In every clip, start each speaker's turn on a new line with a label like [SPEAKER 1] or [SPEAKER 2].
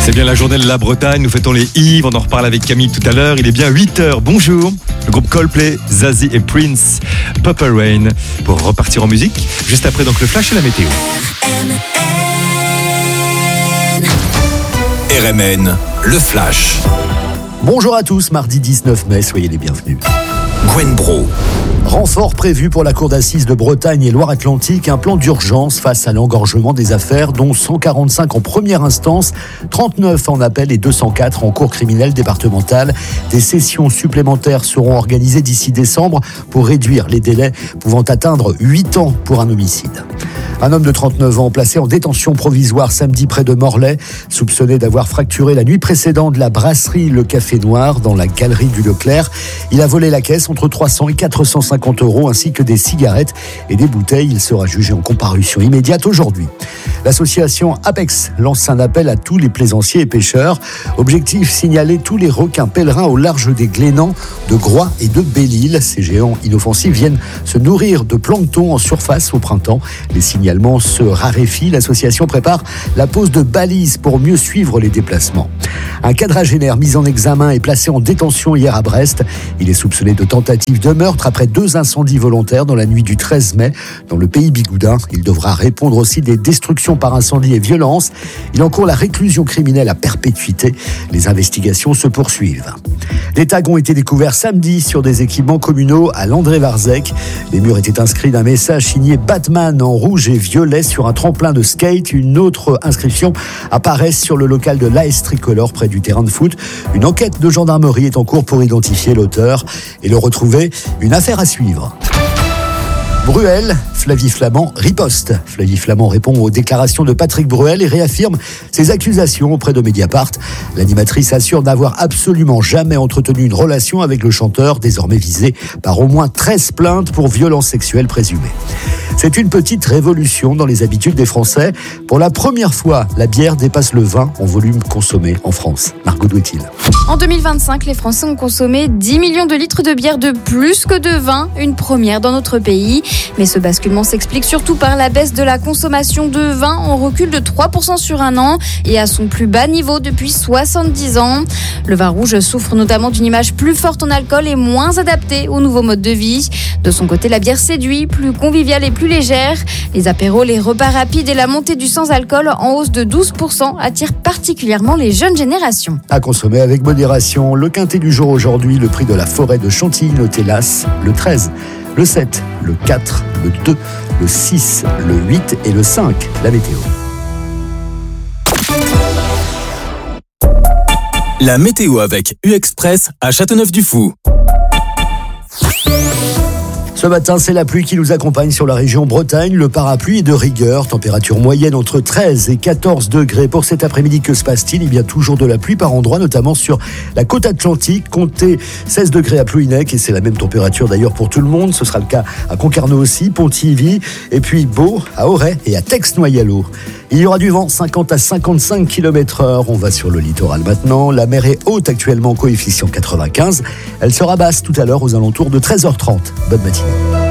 [SPEAKER 1] C'est bien la journée de la Bretagne, nous fêtons les Yves, on en reparle avec Camille tout à l'heure, il est bien 8h, bonjour. Le groupe Coldplay, Zazie et Prince, Purple Rain, pour repartir en musique. Juste après donc le flash et la météo.
[SPEAKER 2] RMN, le flash.
[SPEAKER 3] Bonjour à tous, mardi 19 mai, soyez les bienvenus.
[SPEAKER 2] Gwen Bro.
[SPEAKER 3] Renfort prévu pour la Cour d'assises de Bretagne et Loire-Atlantique, un plan d'urgence face à l'engorgement des affaires, dont 145 en première instance, 39 en appel et 204 en cour criminelle départementale. Des sessions supplémentaires seront organisées d'ici décembre pour réduire les délais pouvant atteindre 8 ans pour un homicide. Un homme de 39 ans placé en détention provisoire samedi près de Morlaix, soupçonné d'avoir fracturé la nuit précédente la brasserie Le Café Noir dans la galerie du Leclerc. Il a volé la caisse entre 300 et 450 euros ainsi que des cigarettes et des bouteilles. Il sera jugé en comparution immédiate aujourd'hui. L'association Apex lance un appel à tous les plaisanciers et pêcheurs. Objectif, signaler tous les requins pèlerins au large des Glénans, de Groix et de Belle-Île. Ces géants inoffensifs viennent se nourrir de plancton en surface au printemps. Les signalements se raréfient. L'association prépare la pose de balises pour mieux suivre les déplacements. Un quadragénaire mis en examen et placé en détention hier à Brest. Il est soupçonné de tentative de meurtre après 2 incendies volontaires dans la nuit du 13 mai dans le pays bigoudin. Il devra répondre aussi des destructions par incendie et violence. Il encourt la réclusion criminelle à perpétuité. Les investigations se poursuivent. Des tags ont été découverts samedi sur des équipements communaux à Landré-Varzec. Les murs étaient inscrits d'un message signé Batman en rouge et violet sur un tremplin de skate. Une autre inscription apparaît sur le local de l'AS Tricolore près du terrain de foot. Une enquête de gendarmerie est en cours pour identifier l'auteur et le retrouver. Une affaire à suivre. Bruel, Flavie Flament riposte. Flavie Flament répond aux déclarations de Patrick Bruel et réaffirme ses accusations auprès de Mediapart. L'animatrice assure n'avoir absolument jamais entretenu une relation avec le chanteur, désormais visé par au moins 13 plaintes pour violences sexuelles présumées. C'est une petite révolution dans les habitudes des Français. Pour la première fois, la bière dépasse le vin en volume consommé en France. Margot Douetil.
[SPEAKER 4] En 2025, les Français ont consommé 10 millions de litres de bière de plus que de vin, une première dans notre pays. Mais ce basculement s'explique surtout par la baisse de la consommation de vin en recul de 3% sur un an et à son plus bas niveau depuis 70 ans. Le vin rouge souffre notamment d'une image plus forte en alcool et moins adaptée au nouveau mode de vie. De son côté, la bière séduit, plus conviviale et plus légère. Les apéros, les repas rapides et la montée du sans-alcool en hausse de 12% attirent particulièrement les jeunes générations.
[SPEAKER 3] À consommer avec modération, le quintet du jour aujourd'hui, le prix de la forêt de Chantilly noté l'As, le 13, le 7, le 4, le 2, le 6, le 8 et le 5, la météo.
[SPEAKER 2] La météo avec U-Express à Châteauneuf-du-Fou.
[SPEAKER 3] Ce matin, c'est la pluie qui nous accompagne sur la région Bretagne. Le parapluie est de rigueur. Température moyenne entre 13 et 14 degrés. Pour cet après-midi, que se passe-t-il ? Il y a toujours de la pluie par endroits, notamment sur la côte atlantique. Comptez 16 degrés à Plouhinec et c'est la même température d'ailleurs pour tout le monde. Ce sera le cas à Concarneau aussi, Pontivy et puis Beau, à Auray et à Tex-Noyalo. Il y aura du vent, 50 à 55 km/h. On va sur le littoral maintenant. La mer est haute actuellement, coefficient 95. Elle sera basse tout à l'heure aux alentours de 13h30. Bonne matinée.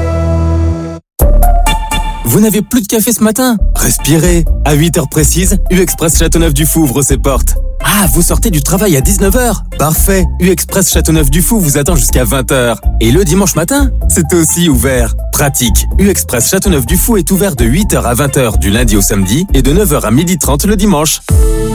[SPEAKER 2] Vous n'avez plus de café ce matin ? Respirez. À 8h précises, U-Express Châteauneuf-du-Fou ouvre ses portes. Ah, vous sortez du travail à 19h ? Parfait. U-Express Châteauneuf-du-Fou vous attend jusqu'à 20h. Et le dimanche matin, c'est aussi ouvert. Pratique. U-Express Châteauneuf-du-Fou est ouvert de 8h à 20h du lundi au samedi et de 9h à 12h30 le dimanche.